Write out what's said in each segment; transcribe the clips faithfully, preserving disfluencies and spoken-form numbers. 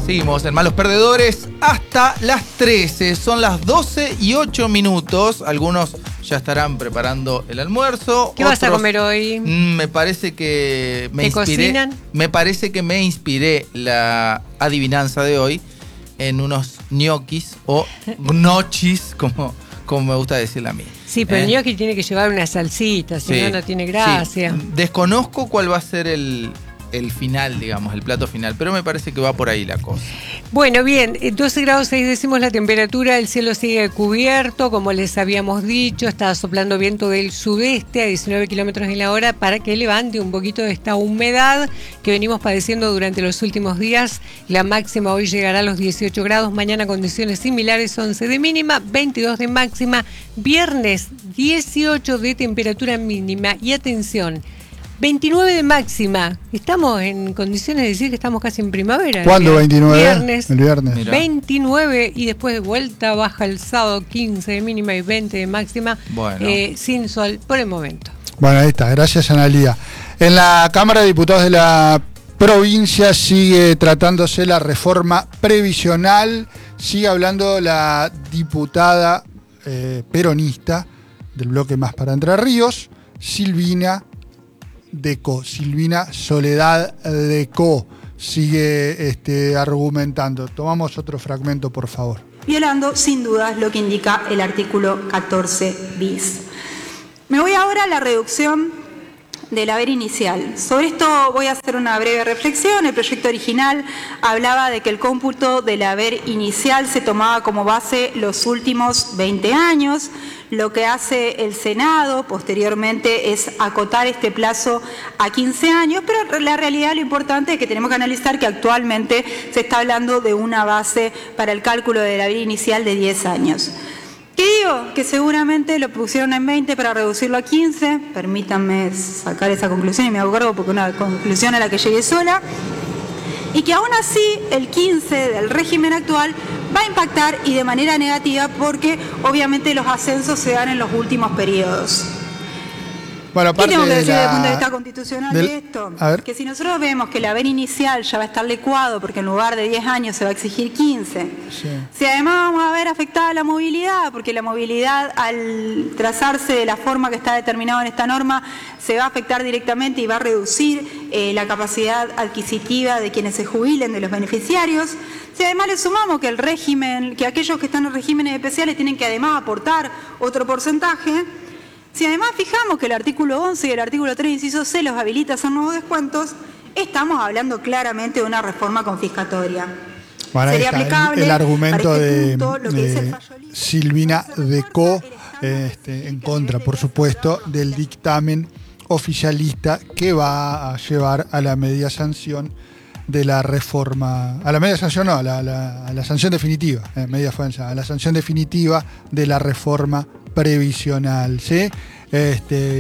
Seguimos en Malos Perdedores hasta las trece. Son las doce y ocho minutos. Algunos ya estarán preparando el almuerzo. ¿Qué Otros, vas a comer hoy? Me parece que me ¿Te inspiré. cocinan? Me parece que me inspiré la adivinanza de hoy en unos ñoquis o gnochis, como, como me gusta decirle a mí. Sí, pero ¿Eh? el ñoqui tiene que llevar una salsita, si Sí, no, no tiene gracia. Sí. Desconozco cuál va a ser el, el final, digamos, el plato final, pero me parece que va por ahí la cosa. Bueno, bien, doce grados seis décimos la temperatura, el cielo sigue cubierto, como les habíamos dicho, está soplando viento del sudeste a diecinueve kilómetros en la hora para que levante un poquito de esta humedad que venimos padeciendo durante los últimos días. La máxima hoy llegará a los dieciocho grados, mañana condiciones similares, once de mínima, veintidós de máxima, viernes dieciocho de temperatura mínima y atención, veintinueve de máxima. Estamos en condiciones de decir que estamos casi en primavera. ¿Cuándo veintinueve? Viernes. El viernes. Mirá. veintinueve y después de vuelta baja el sábado, quince de mínima y veinte de máxima. Bueno. Eh, sin sol por el momento. Bueno, ahí está. Gracias, Analía. En la Cámara de Diputados de la provincia sigue tratándose la reforma previsional. Sigue hablando la diputada eh, peronista del bloque Más para Entre Ríos, Silvina Deco, Silvina Soledad Deco, sigue este, argumentando. Tomamos otro fragmento, por favor. Violando sin dudas lo que indica el artículo catorce bis. Me voy ahora a la reducción del haber inicial. Sobre esto voy a hacer una breve reflexión. El proyecto original hablaba de que el cómputo del haber inicial se tomaba como base los últimos veinte años. Lo que hace el Senado posteriormente es acotar este plazo a quince años, pero la realidad, lo importante es que tenemos que analizar que actualmente se está hablando de una base para el cálculo del haber inicial de diez años. ¿Qué digo? Que seguramente lo pusieron en veinte para reducirlo a quince, permítanme sacar esa conclusión y me hago cargo porque una conclusión a la que llegué sola, y que aún así el quince del régimen actual va a impactar y de manera negativa porque obviamente los ascensos se dan en los últimos periodos. Bueno, ¿Qué tengo que decir de la... desde el punto de vista constitucional del... de esto? A ver. Que si nosotros vemos que el haber inicial ya va a estar licuado porque en lugar de diez años se va a exigir quince, Sí. si además vamos a ver afectada la movilidad, porque la movilidad al trazarse de la forma que está determinado en esta norma se va a afectar directamente y va a reducir eh, la capacidad adquisitiva de quienes se jubilen, de los beneficiarios. Si además le sumamos que el régimen, que aquellos que están en regímenes especiales tienen que además aportar otro porcentaje. Si además fijamos que el artículo once y el artículo tres, inciso C, los habilita a hacer nuevos descuentos, estamos hablando claramente de una reforma confiscatoria. Bueno, Sería está aplicable el, el argumento para este de, punto, lo que de dice el fallo libre, Silvina Deco este, en contra, por supuesto, del dictamen oficialista que va a llevar a la media sanción de la reforma, a la media sanción no, a la, a la, a la sanción definitiva, eh, media fuerza, a la sanción definitiva de la reforma previsional, ¿sí? Este,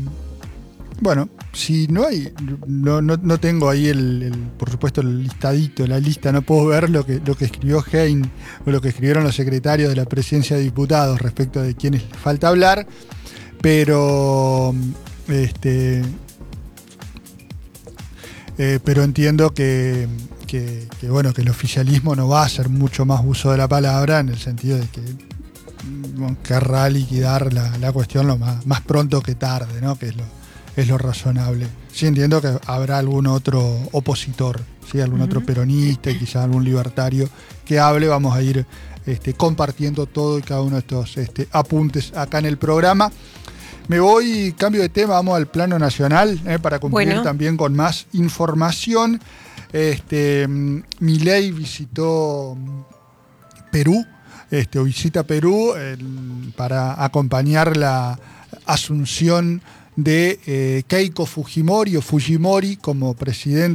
bueno, si no hay, no, no, no tengo ahí el, el, por supuesto, el listadito, la lista, no puedo ver lo que, lo que escribió Hein o lo que escribieron los secretarios de la presidencia de diputados respecto de quienes falta hablar, pero este eh, pero entiendo que, que, que bueno, que el oficialismo no va a hacer mucho más uso de la palabra en el sentido de que querrá liquidar la, la cuestión lo más, más pronto que tarde, ¿no? Que es lo, es lo razonable. Sí entiendo que habrá algún otro opositor, ¿sí? Algún uh-huh. otro peronista y quizás algún libertario que hable. Vamos a ir este, compartiendo todo y cada uno de estos este, apuntes acá en el programa. Me voy, cambio de tema, vamos al plano nacional eh, para cumplir bueno. también con más información. Este, Milei visitó Perú. Este, o visita Perú eh, para acompañar la asunción de eh, Keiko Fujimori o Fujimori como presidente